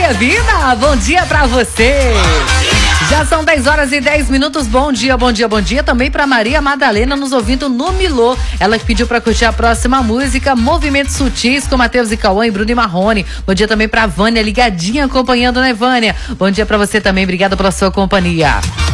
bem-vinda. Bom dia pra você. Já são 10h10. Bom dia, bom dia, bom dia também pra Maria Madalena nos ouvindo no Milô. Ela que pediu pra curtir a próxima música, Movimentos Sutis, com Matheus e Cauã e Bruno e Marrone. Bom dia também pra Vânia, ligadinha acompanhando, né, Vânia? Bom dia pra você também, obrigada pela sua companhia.